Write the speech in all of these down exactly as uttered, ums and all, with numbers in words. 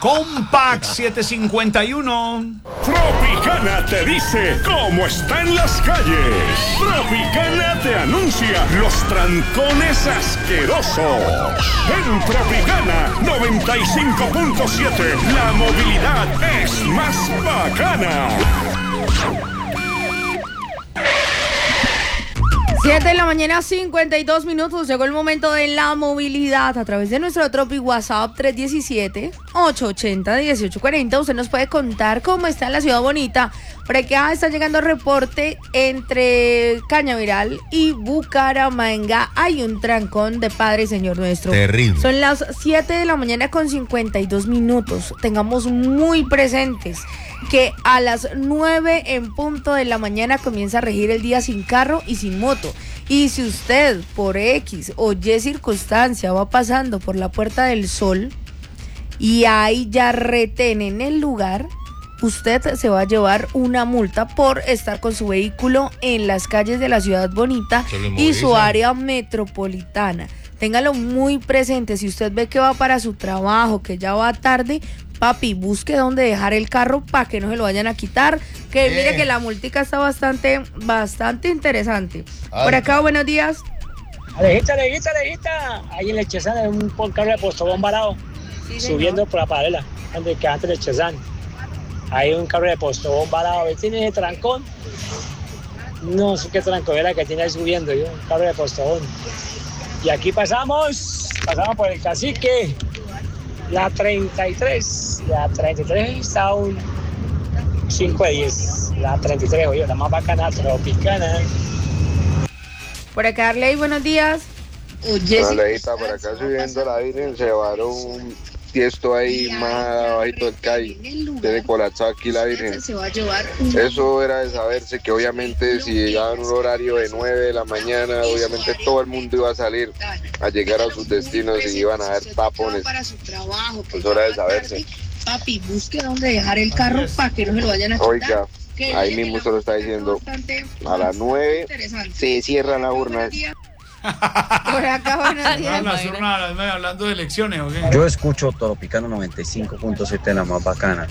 Compact setecientos cincuenta y uno. Tropicana te dice cómo está en las calles. Tropicana te anuncia los trancones asquerosos. En Tropicana noventa y cinco punto siete, la movilidad es más bacana. siete de la mañana, cincuenta y dos minutos. Llegó el momento de la movilidad a través de nuestro Tropi WhatsApp tres uno siete, ocho ocho cero, uno ocho cuatro cero. Usted nos puede contar cómo está en la ciudad bonita. Por acá está llegando el reporte entre Cañaveral y Bucaramanga. Hay un trancón de Padre Señor Nuestro. Terrible. Son las siete de la mañana con cincuenta y dos minutos. Tengamos muy presentes que a las nueve en punto de la mañana comienza a regir el día sin carro y sin moto. Y si usted por X o Y circunstancia va pasando por la Puerta del Sol y ahí ya retén en el lugar, usted se va a llevar una multa por estar con su vehículo en las calles de la ciudad bonita y su área metropolitana. Téngalo muy presente. Si usted ve que va para su trabajo, que ya va tarde, papi, busque dónde dejar el carro para que no se lo vayan a quitar. Que eh. mire que la multica está bastante, bastante interesante. Ay. Por acá, buenos días. Alejita, Alejita, Alejita. Ahí en el Chesán hay un carro de postobón varado, sí, subiendo por la paralela, antes que antes del Chesán. Hay un carro de postobón varado. ¿Tiene ese trancón? No sé qué trancón era que tiene ahí subiendo, yo, un carro de postobón. Y aquí pasamos, pasamos por el Cacique. La treinta y tres, la treinta y tres está un cinco de diez. La treinta y tres, oye, la más bacana, Tropicana. Por acá, Arley, buenos días. Alejita, por acá subiendo la Virgen, se llevaron un tiesto ahí más abajito del calle. Tiene colapsado aquí la Virgen. Eso era de saberse que obviamente si llegaban un horario de nueve de la mañana, obviamente todo el mundo iba a salir a llegar a sus destinos y iban a haber tapones. Eso era de saberse. Papi, busque dónde dejar el carro para que no se lo vayan a quitar. Oiga, ahí mismo se lo está diciendo. A las nueve se cierran las urnas. Por acá, buenos días. No, las urnas, hablando de elecciones, ¿o qué? Yo escucho Tropicana noventa y cinco punto siete, la más bacana.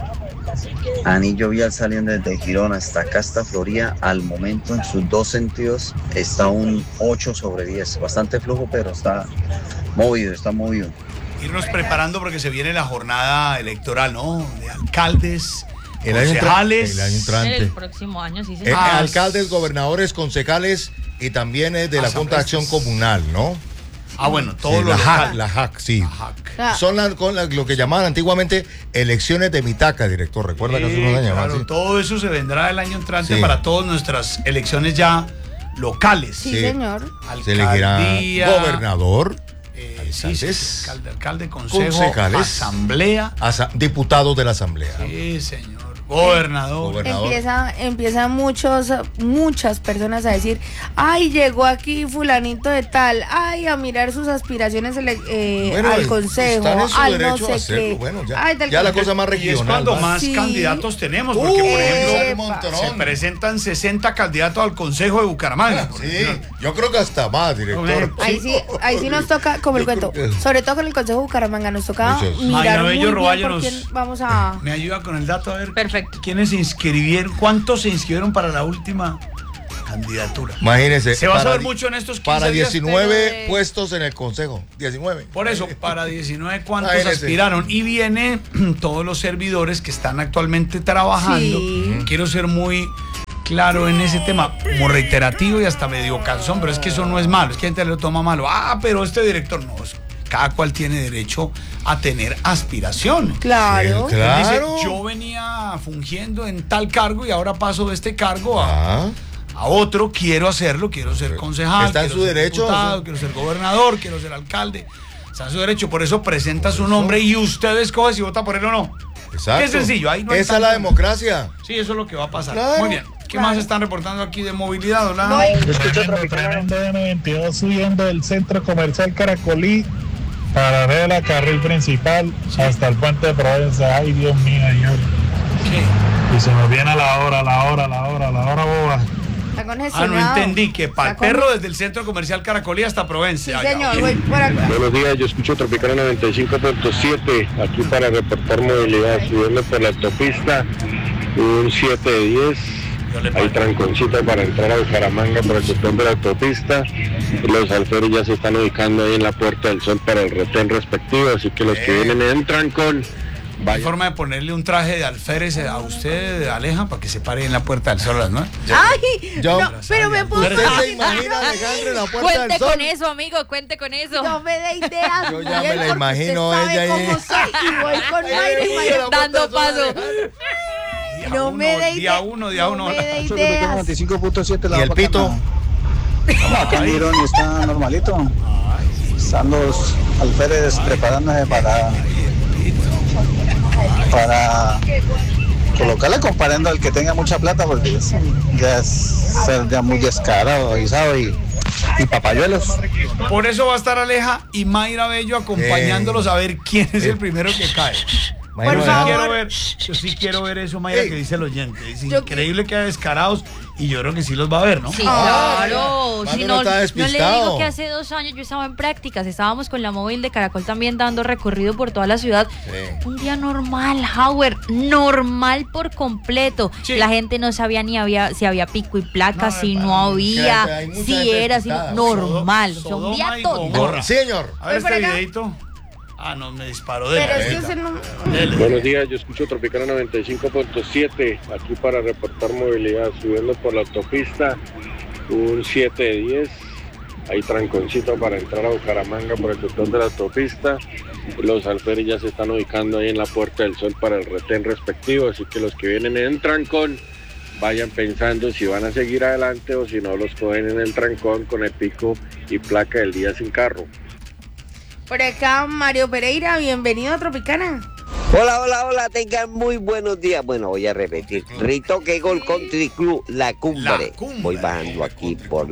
Anillo vial saliendo desde Girona hasta acá, hasta Florida. Al momento, en sus dos sentidos, está un ocho sobre diez. Bastante flujo, pero está movido, está movido. Irnos preparando porque se viene la jornada electoral, ¿no? De alcaldes, el año concejales. El año entrante. El próximo año, sí, sí. Eh, ah, alcaldes, gobernadores, concejales y también es de la Junta de Acción Comunal, ¿no? Ah, bueno, todo sí, lo la local. J A C, la J A C, sí. La J A C. Son la, con la, lo que llamaban antiguamente elecciones de Mitaca, director. ¿Recuerda sí, que hace unos años? Claro, ¿sí? Todo eso se vendrá el año entrante Sí. para todas nuestras elecciones ya locales. Sí, sí. señor. Se elegirá gobernador, eh, sí, sí, alcalde, alcalde, consejo, concejales, asamblea, asa, diputados de la asamblea. Sí, señor. Gobernador. Gobernador. Empieza, empiezan muchos, muchas personas a decir, ay, llegó aquí fulanito de tal, ay, a mirar sus aspiraciones eh, bueno, al consejo, al no sé qué. Bueno, ya, ay, ya la cosa más regional. Y es cuando más, más sí. candidatos tenemos, porque uh, por ejemplo, montón. se presentan sesenta candidatos al consejo de Bucaramanga. Sí, yo creo que hasta más, director. Ahí sí, ahí sí nos toca, como el cuento, sobre todo con el consejo de Bucaramanga, nos toca Muchos. mirar muy bien por quién vamos a... Me ayuda con el dato, a ver. Perfecto. ¿Quiénes se inscribieron? ¿Cuántos se inscribieron para la última candidatura? Imagínense. Se va a saber mucho en estos quince Para diecinueve días, pero... puestos en el consejo. diecinueve. Por eso, para diecinueve, ¿cuántos Imagínese. aspiraron? Y vienen todos los servidores que están actualmente trabajando. Sí. Quiero ser muy claro en ese tema, como reiterativo y hasta medio cansón, pero es que eso no es malo, es que gente lo toma malo. Ah, pero este director no, cada cual tiene derecho a tener aspiración. Claro. Sí, claro. Dice, yo venía fungiendo en tal cargo y ahora paso de este cargo a, Ah. a otro, quiero hacerlo, quiero ser concejal, Está en quiero su ser derecho, diputado, ¿sí? quiero ser gobernador, quiero ser alcalde. Está en su derecho, por eso presenta su nombre y usted escoge si vota por él o no. Exacto. Es sencillo, ahí no hay Esa es la tanto- democracia. Sí, eso es lo que va a pasar. Claro. Muy bien. ¿Qué más están reportando aquí de movilidad, Orlando? Yo escucho Tropicana. D N veintidós subiendo del centro comercial Caracolí, paralela, carril principal, sí, hasta el puente de Provenza. Ay, Dios mío, señor. ¿Qué? Y se nos viene la hora, la hora, la hora, la hora boba. Está Ah, congestionado. no entendí, que para el Está con- perro desde el Centro Comercial Caracolí hasta Provence. Sí, Ah, ya, señor, ok. voy por acá. Buenos días, yo escucho Tropicana noventa y cinco punto siete, aquí para reportar movilidad, subiendo por la autopista, un siete de diez, Yo le hay pago. tranconcito para entrar a Bucaramanga por el sector de la autopista, los alferes ya se están ubicando ahí en la Puerta del Sol para el retén respectivo, así que los que vienen en trancón, ¿Hay vayan. forma de ponerle un traje de alférez a usted, Aleja, para que se pare en la Puerta del Sol a las nueve? Ay, Yo- no, pero me puso. ¿Usted se imagina, Alejandro, en la Puerta Cuente del Sol? con eso, amigo, cuente con eso. No me dé ideas. Yo ya Miguel, me la porque imagino usted sabe ella ahí. cómo soy y voy con Ay, Mayra y ay, Mayra. la Puerta Dando del Sol, paso. Alejandro. Día No uno, me dé Día ideas. uno, día No uno. me dé Tropicana ideas. noventa y cinco punto siete, ¿Y el pito? Acá en Girón está normalito. Están los alférez preparándose para, para colocarle comparando al que tenga mucha plata, porque es- ya es ser ya muy descarado, avisado y, y papayuelos. Por eso va a estar Aleja y Mayra Bello acompañándolos a ver quién es el primero que cae. Mayra, Yo sí favor. quiero ver, yo sí quiero ver eso, Mayra, Ey. que dice el oyente. Es Yo- increíble que haya descarados y yo creo que sí los va a ver, ¿no? Sí, Ah, claro. Mano, Si no no, está no le despistado. digo que hace dos años yo estaba en prácticas, estábamos con la móvil de Caracol también dando recorrido por toda la ciudad. Sí. Un día normal, Howard, normal por completo. Sí. La gente no sabía ni había si había pico y placa, No, si para no nada. había, Hay mucha si gente era, si no, despistada. normal. O sea, un día Sodoma y todo. Gomorra. Sí, señor. A ver Voy por este acá. videito. Ah, no, me disparó de Pero la es que neta. usted no. Dele. Buenos días, yo escucho Tropicana noventa y cinco punto siete, aquí para reportar movilidad, subiendo por la autopista, un siete de diez, hay tranconcito para entrar a Bucaramanga por el sector de la autopista, los alferes ya se están ubicando ahí en la Puerta del Sol para el retén respectivo, así que los que vienen en trancón, vayan pensando si van a seguir adelante o si no los cogen en el trancón con el pico y placa del día sin carro. Por acá, Mario Pereira, bienvenido a Tropicana. Hola, hola, hola, tengan muy buenos días. Bueno, voy a repetir. Ritoque Gol Country Club, La Cumbre. La Cumbre. Voy bajando aquí por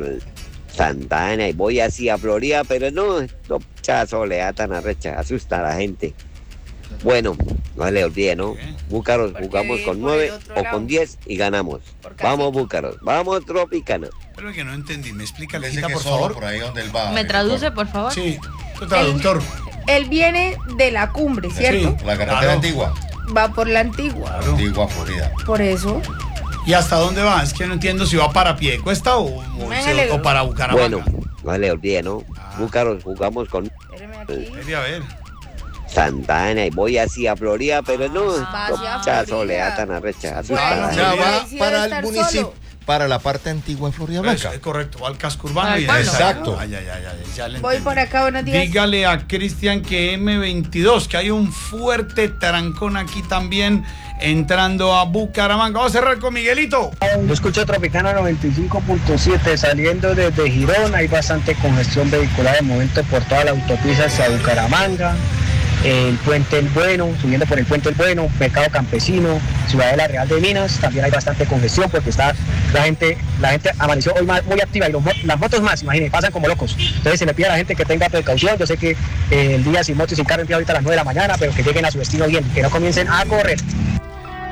Santa Ana y voy así a Florida, pero no, no, mucha soledad tan arrecha, asusta a la gente. Bueno, no se le olvide, ¿no? Búcaros, Porque jugamos con por el nueve otro o lado. con diez y ganamos. Por casi. Vamos, Búcaros, vamos, Tropicana. Pero que no entendí, me explica, Dice Alejita, que por solo favor. por ahí donde él va. ¿Me el traduce, doctor. por favor? Sí, tu traductor. Él viene de la cumbre, ¿cierto? Sí. La carretera Claro. antigua. Va por la antigua. Claro. Antigua Florida. Por eso. ¿Y hasta dónde va? Es que no entiendo si va para pie de cuesta o, o, Véngale. o para Bucaramanga. Bueno, no se le olvide, ¿no? Búcaros, jugamos con Espéreme aquí. Vete a ver. Santa Ana y voy así a Florida, pero no, Va no, hacia mucha Florida. soledad tan arrecha, asusta Bueno, a la O gente. sea, Ahí va sí debe para el estar municipio, solo. para la parte antigua de Florida Eso, Blanca. es correcto, va al casco urbano Al y pueblo. Exacto. Ay, ay, ay, ay, ya le Voy entendí. por acá, buenos días. Dígale a Cristian que eme veintidós, que hay un fuerte trancón aquí también entrando a Bucaramanga. Vamos a cerrar con Miguelito. Yo escucho Tropicana noventa y cinco punto siete saliendo desde Girón, hay bastante congestión vehicular de momento por toda la autopista hacia Bucaramanga, el Puente El Bueno, subiendo por el Puente El Bueno, Mercado Campesino, Ciudadela Real de Minas, también hay bastante congestión porque está la gente, la gente amaneció hoy más, muy activa y los mo- las motos más, imagínense, pasan como locos. Entonces se le pide a la gente que tenga precaución, yo sé que eh, el día sin moto y sin carro empieza ahorita a las nueve de la mañana, pero que lleguen a su destino bien, que no comiencen a correr.